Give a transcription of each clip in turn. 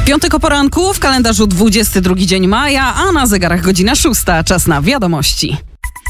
Piątek o poranku, w kalendarzu 22 dzień maja, a na zegarach godzina 6. Czas na wiadomości.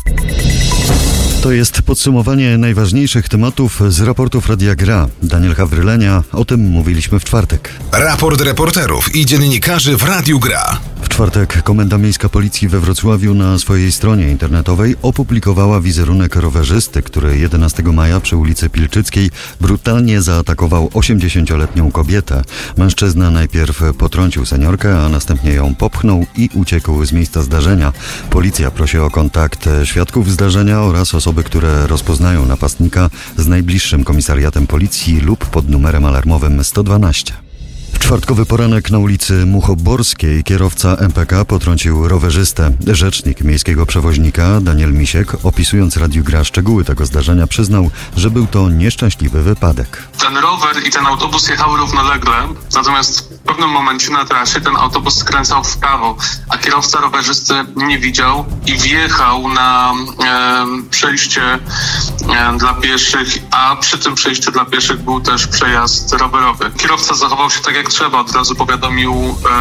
To jest podsumowanie najważniejszych tematów z raportów Radia Gra. Daniel Hawrylenia, o tym mówiliśmy w czwartek. Raport reporterów i dziennikarzy w Radiu Gra. W czwartek Komenda Miejska Policji we Wrocławiu na swojej stronie internetowej opublikowała wizerunek rowerzysty, który 11 maja przy ulicy Pilczyckiej brutalnie zaatakował 80-letnią kobietę. Mężczyzna najpierw potrącił seniorkę, a następnie ją popchnął i uciekł z miejsca zdarzenia. Policja prosi o kontakt świadków zdarzenia oraz osoby, które rozpoznają napastnika z najbliższym komisariatem policji lub pod numerem alarmowym 112. W czwartkowy poranek na ulicy Muchoborskiej kierowca MPK potrącił rowerzystę. Rzecznik miejskiego przewoźnika Daniel Misiek, opisując Radiu Gra szczegóły tego zdarzenia, przyznał, że był to nieszczęśliwy wypadek. Ten rower i ten autobus jechały równolegle, natomiast w pewnym momencie na trasie ten autobus skręcał w prawo, a kierowca rowerzysty nie widział i wjechał na przejście dla pieszych, a przy tym przejściu dla pieszych był też przejazd rowerowy. Kierowca zachował się tak jak trzeba, od razu powiadomił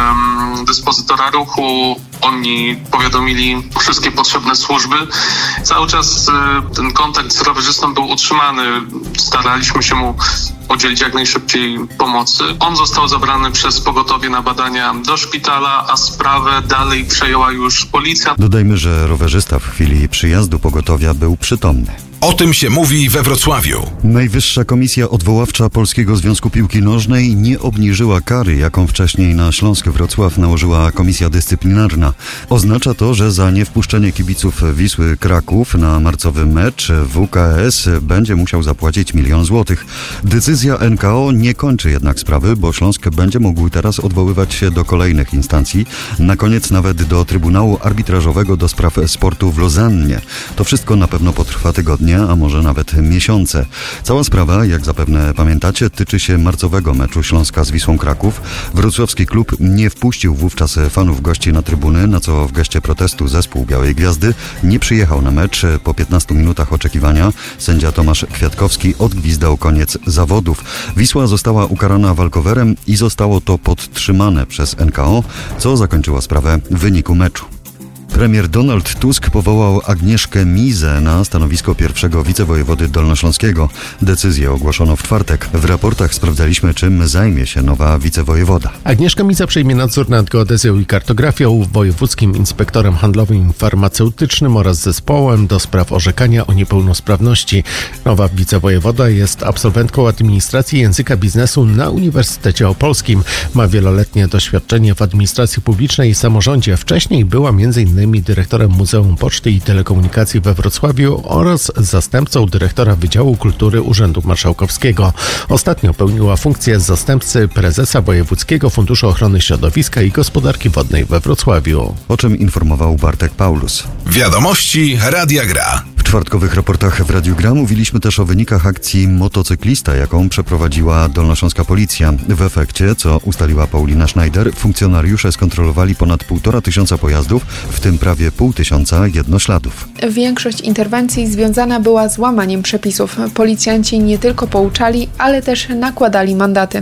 dyspozytora ruchu, oni powiadomili wszystkie potrzebne służby. Cały czas ten kontakt z rowerzystą był utrzymany, staraliśmy się mu udzielić jak najszybciej pomocy. On został zabrany przez pogotowie na badania do szpitala, a sprawę dalej przejęła już policja. Dodajmy, że rowerzysta w chwili przyjazdu pogotowia był przytomny. O tym się mówi we Wrocławiu. Najwyższa Komisja Odwoławcza Polskiego Związku Piłki Nożnej nie obniżyła kary, jaką wcześniej na Śląsk Wrocław nałożyła Komisja Dyscyplinarna. Oznacza to, że za niewpuszczenie kibiców Wisły Kraków na marcowy mecz WKS będzie musiał zapłacić 1 000 000 złotych. Decyzja NKO nie kończy jednak sprawy, bo Śląsk będzie mógł teraz odwoływać się do kolejnych instancji, na koniec nawet do Trybunału Arbitrażowego do spraw sportu w Lozannie. To wszystko na pewno potrwa tygodnie, a może nawet miesiące. Cała sprawa, jak zapewne pamiętacie, tyczy się marcowego meczu Śląska z Wisłą Kraków. Wrocławski klub nie wpuścił wówczas fanów gości na trybuny, na co w geście protestu zespół Białej Gwiazdy nie przyjechał na mecz. Po 15 minutach oczekiwania sędzia Tomasz Kwiatkowski odgwizdał koniec zawodów. Wisła została ukarana walkowerem i zostało to podtrzymane przez NKO, co zakończyło sprawę w wyniku meczu. Premier Donald Tusk powołał Agnieszkę Mizę na stanowisko pierwszego wicewojewody dolnośląskiego. Decyzję ogłoszono w czwartek. W raportach sprawdzaliśmy, czym zajmie się nowa wicewojewoda. Agnieszka Miza przejmie nadzór nad geodezją i kartografią, wojewódzkim inspektorem handlowym i farmaceutycznym oraz zespołem do spraw orzekania o niepełnosprawności. Nowa wicewojewoda jest absolwentką administracji języka biznesu na Uniwersytecie Opolskim. Ma wieloletnie doświadczenie w administracji publicznej i samorządzie. Wcześniej była m.in. dyrektorem Muzeum Poczty i Telekomunikacji we Wrocławiu oraz zastępcą dyrektora Wydziału Kultury Urzędu Marszałkowskiego. Ostatnio pełniła funkcję zastępcy prezesa Wojewódzkiego Funduszu Ochrony Środowiska i Gospodarki Wodnej we Wrocławiu. O czym informował Bartek Paulus. Wiadomości Radia Gra. W czwartkowych raportach w Radiu Gra mówiliśmy też o wynikach akcji Motocyklista, jaką przeprowadziła dolnośląska policja. W efekcie, co ustaliła Paulina Schneider, funkcjonariusze skontrolowali ponad 1500 pojazdów, w tym prawie 500 jednośladów. Większość interwencji związana była z łamaniem przepisów. Policjanci nie tylko pouczali, ale też nakładali mandaty.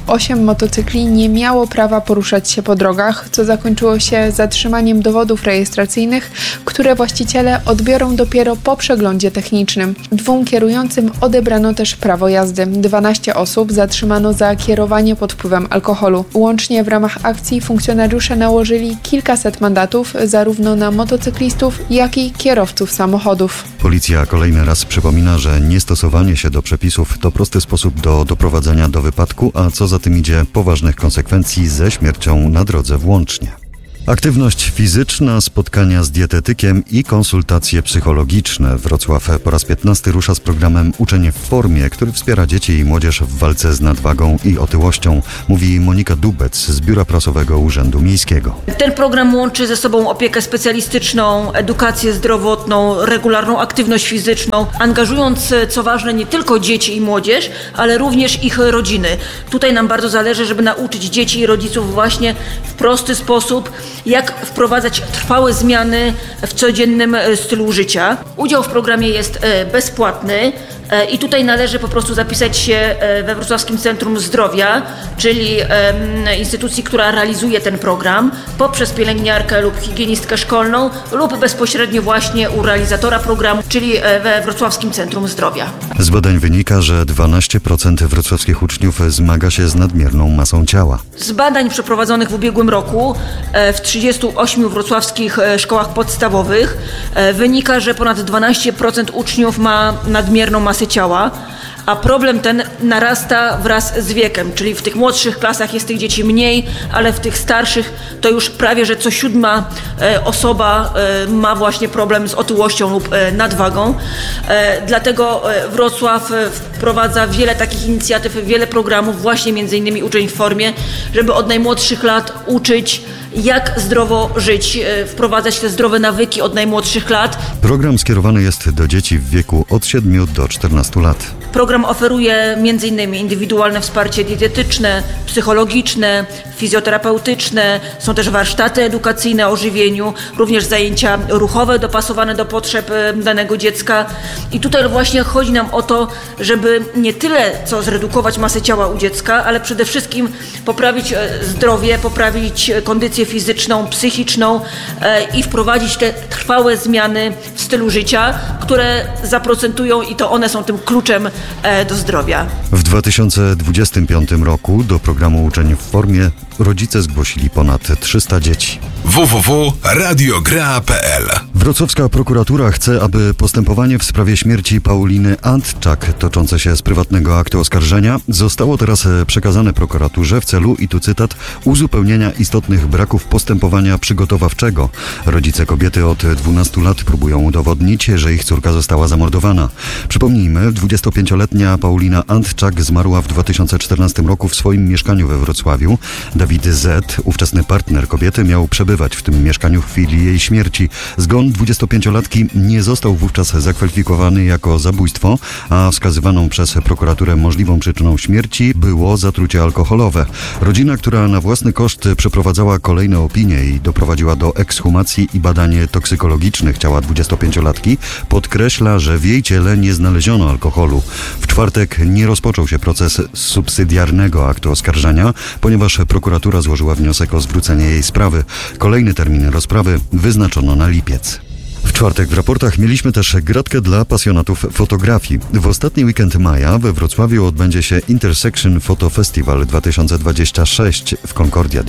8 motocykli nie miało prawa poruszać się po drogach, co zakończyło się zatrzymaniem dowodów rejestracyjnych, które właściciele odbiorą dopiero po przeglądzie technicznym. 2 kierującym odebrano też prawo jazdy. 12 osób zatrzymano za kierowanie pod wpływem alkoholu. Łącznie w ramach akcji funkcjonariusze nałożyli kilkaset mandatów zarówno na motocyklistów, jak i kierowców samochodów. Policja kolejny raz przypomina, że niestosowanie się do przepisów to prosty sposób do doprowadzenia do wypadku, a co za tym idzie poważnych konsekwencji ze śmiercią na drodze włącznie. Aktywność fizyczna, spotkania z dietetykiem i konsultacje psychologiczne. Wrocław po raz 15 rusza z programem Uczeń w formie, który wspiera dzieci i młodzież w walce z nadwagą i otyłością, mówi Monika Dubec z Biura Prasowego Urzędu Miejskiego. Ten program łączy ze sobą opiekę specjalistyczną, edukację zdrowotną, regularną aktywność fizyczną, angażując, co ważne, nie tylko dzieci i młodzież, ale również ich rodziny. Tutaj nam bardzo zależy, żeby nauczyć dzieci i rodziców właśnie w prosty sposób, jak wprowadzać trwałe zmiany w codziennym stylu życia. Udział w programie jest bezpłatny. I tutaj należy po prostu zapisać się we Wrocławskim Centrum Zdrowia, czyli instytucji, która realizuje ten program, poprzez pielęgniarkę lub higienistkę szkolną lub bezpośrednio właśnie u realizatora programu, czyli we Wrocławskim Centrum Zdrowia. Z badań wynika, że 12% wrocławskich uczniów zmaga się z nadmierną masą ciała. Z badań przeprowadzonych w ubiegłym roku w 38 wrocławskich szkołach podstawowych wynika, że ponad 12% uczniów ma nadmierną masę ciała, a problem ten narasta wraz z wiekiem, czyli w tych młodszych klasach jest tych dzieci mniej, ale w tych starszych to już prawie, że co 7 osoba ma właśnie problem z otyłością lub nadwagą. Dlatego Wrocław wprowadza wiele takich inicjatyw, wiele programów, właśnie między innymi Uczeń w formie, żeby od najmłodszych lat uczyć, jak zdrowo żyć, wprowadzać te zdrowe nawyki od najmłodszych lat. Program skierowany jest do dzieci w wieku od 7 do 14 lat. Program oferuje m.in. indywidualne wsparcie dietetyczne, psychologiczne, fizjoterapeutyczne, są też warsztaty edukacyjne o żywieniu, również zajęcia ruchowe dopasowane do potrzeb danego dziecka. I tutaj właśnie chodzi nam o to, żeby nie tyle co zredukować masę ciała u dziecka, ale przede wszystkim poprawić zdrowie, poprawić kondycję fizyczną, psychiczną i wprowadzić te trwałe zmiany w stylu życia, które zaprocentują i to one są tym kluczem do zdrowia. W 2025 roku do programu Uczeń w formie rodzice zgłosili ponad 300 dzieci. www.radiogra.pl. Wrocławska prokuratura chce, aby postępowanie w sprawie śmierci Pauliny Antczak, toczące się z prywatnego aktu oskarżenia, zostało teraz przekazane prokuraturze w celu, i tu cytat, uzupełnienia istotnych braków postępowania przygotowawczego. Rodzice kobiety od 12 lat próbują udowodnić, że ich córka została zamordowana. Przypomnijmy, 25-letnia Paulina Antczak zmarła w 2014 roku w swoim mieszkaniu we Wrocławiu. Dawid Z., ówczesny partner kobiety, miał przebywać w tym mieszkaniu w chwili jej śmierci. Zgon 25-latki nie został wówczas zakwalifikowany jako zabójstwo, a wskazywaną przez prokuraturę możliwą przyczyną śmierci było zatrucie alkoholowe. Rodzina, która na własny koszt przeprowadzała kolejne opinie i doprowadziła do ekshumacji i badań toksykologicznych ciała 25-latki, podkreśla, że w jej ciele nie znaleziono alkoholu. W czwartek nie rozpoczął się proces subsydiarnego aktu oskarżenia, ponieważ prokuratura złożyła wniosek o zwrócenie jej sprawy. Kolejny termin rozprawy wyznaczono na lipiec. W czwartek w raportach mieliśmy też gratkę dla pasjonatów fotografii. W ostatni weekend maja we Wrocławiu odbędzie się Intersection Photo Festival 2026 w Concordia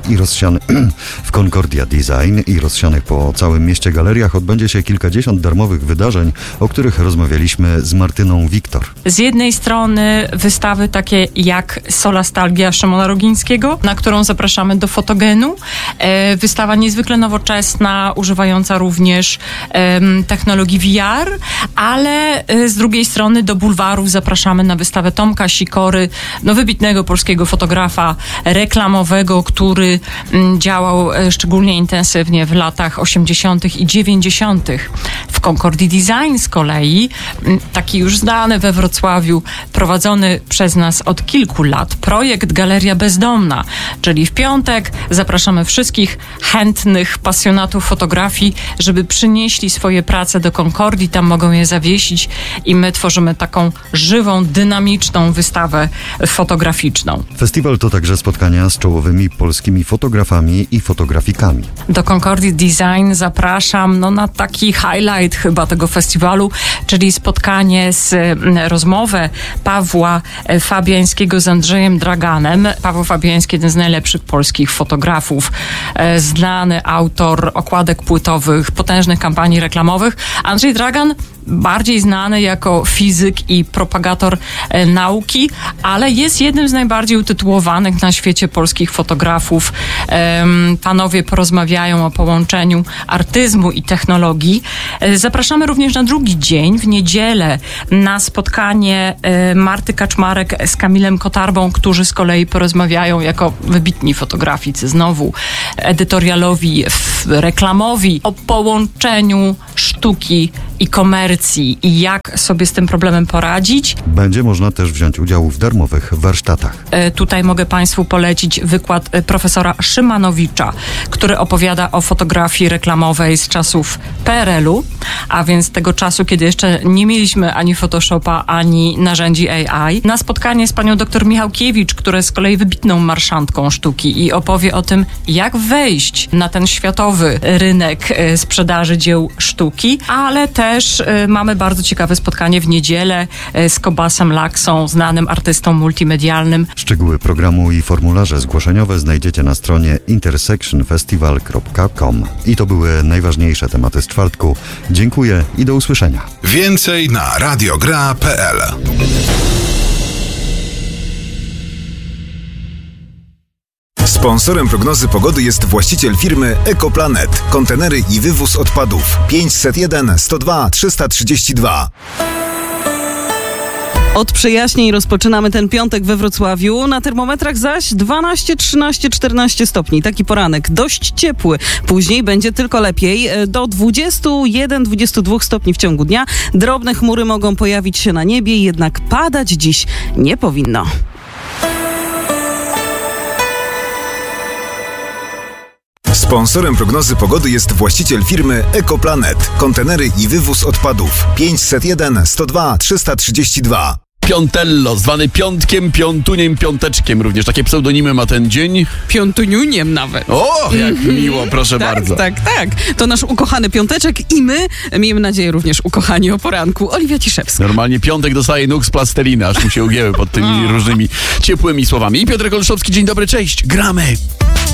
Design i rozsianych po całym mieście galeriach odbędzie się kilkadziesiąt darmowych wydarzeń, o których rozmawialiśmy z Martyną Wiktor. Z jednej strony wystawy takie jak Solastalgia Szymona Rogińskiego, na którą zapraszamy do Fotogenu. Wystawa niezwykle nowoczesna, używająca również technologii VR, ale z drugiej strony do bulwarów zapraszamy na wystawę Tomka Sikory, wybitnego polskiego fotografa reklamowego, który działał szczególnie intensywnie w latach 80. i 90. W Concordii Design z kolei, taki już znany we Wrocławiu, prowadzony przez nas od kilku lat, projekt Galeria Bezdomna, czyli w piątek zapraszamy wszystkich chętnych pasjonatów fotografii, żeby przynieśli swoje prace do Concordii, tam mogą je zawiesić i my tworzymy taką żywą, dynamiczną wystawę fotograficzną. Festiwal to także spotkania z czołowymi polskimi fotografami i fotografikami. Do Concordii Design zapraszam na taki highlight chyba tego festiwalu, czyli spotkanie rozmowę Pawła Fabiańskiego z Andrzejem Draganem. Paweł Fabiański, jeden z najlepszych polskich fotografów, znany autor okładek płytowych, potężnych kampanii reklamowych. Andrzej Dragan bardziej znany jako fizyk i propagator nauki, ale jest jednym z najbardziej utytułowanych na świecie polskich fotografów. Panowie porozmawiają o połączeniu artyzmu i technologii. Zapraszamy również na drugi dzień, w niedzielę, na spotkanie Marty Kaczmarek z Kamilem Kotarbą, którzy z kolei porozmawiają jako wybitni fotograficy, znowu edytorialowi, reklamowi, o połączeniu sztuki i komercji audycji i jak sobie z tym problemem poradzić. Będzie można też wziąć udział w darmowych warsztatach. Tutaj mogę Państwu polecić wykład profesora Szymanowicza, który opowiada o fotografii reklamowej z czasów PRL-u, a więc tego czasu, kiedy jeszcze nie mieliśmy ani Photoshopa, ani narzędzi AI. Na spotkanie z panią dr Michałkiewicz, która jest z kolei wybitną marszantką sztuki i opowie o tym, jak wejść na ten światowy rynek sprzedaży dzieł sztuki, ale też mamy bardzo ciekawe spotkanie w niedzielę z Kobasem Laksą, znanym artystą multimedialnym. Szczegóły programu i formularze zgłoszeniowe znajdziecie na stronie intersectionfestival.com. I to były najważniejsze tematy z czwartku. Dziękuję i do usłyszenia. Więcej na radiogra.pl. Sponsorem prognozy pogody jest właściciel firmy Ekoplanet. Kontenery i wywóz odpadów 501 102 332. Od przejaśnień rozpoczynamy ten piątek we Wrocławiu. Na termometrach zaś 12, 13, 14 stopni. Taki poranek dość ciepły. Później będzie tylko lepiej. Do 21-22 stopni w ciągu dnia. Drobne chmury mogą pojawić się na niebie, jednak padać dziś nie powinno. Sponsorem prognozy pogody jest właściciel firmy Ekoplanet. Kontenery i wywóz odpadów 501 102 332. Piątello, zwany piątkiem, piątuniem, piąteczkiem. Również takie pseudonimy ma ten dzień. Piątuniuniem nawet. O, jak miło, proszę bardzo. Tak. To nasz ukochany piąteczek i my, miejmy nadzieję, również ukochani o poranku. Oliwia Ciszewska. Normalnie piątek dostaje nóg z plasteliny, aż mu się ugięły pod tymi różnymi ciepłymi słowami. I Piotr Olszowski, dzień dobry, cześć, gramy.